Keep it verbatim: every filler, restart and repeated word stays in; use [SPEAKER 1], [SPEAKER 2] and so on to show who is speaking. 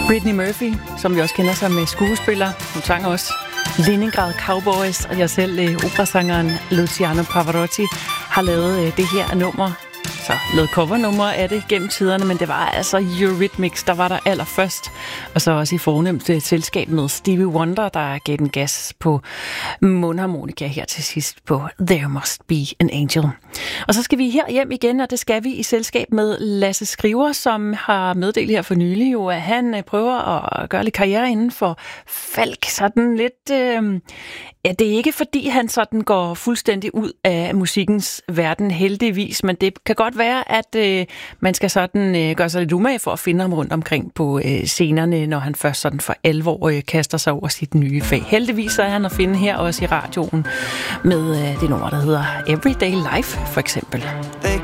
[SPEAKER 1] Brittany Murphy, som vi også kender som skuespiller. Hun sang også Leningrad Cowboys, og jeg selv, operasangeren Luciano Pavarotti, har lavet det her nummer. Så lavet covernumre af det gennem tiderne, men det var altså Eurythmics, der var der allerførst. Og så også i fornemt selskab med Stevie Wonder, der gav den gas på mundharmonika her til sidst på There Must Be an Angel. Og så skal vi her hjem igen, og det skal vi i selskab med Lasse Skriver, som har meddelt her for nylig jo, at han prøver at gøre lidt karriere inden for Falk. Sådan lidt... Øh, ja, det er ikke fordi, han sådan går fuldstændig ud af musikkens verden, heldigvis, men det kan godt være, at øh, man skal sådan øh, gøre sig lidt umage for at finde ham rundt omkring på øh, scenerne, når han først sådan for alvor øh, kaster sig over sit nye fag. Heldigvis er han at finde her også i radioen med øh, det nummer, der hedder Everyday Life, for eksempel.
[SPEAKER 2] They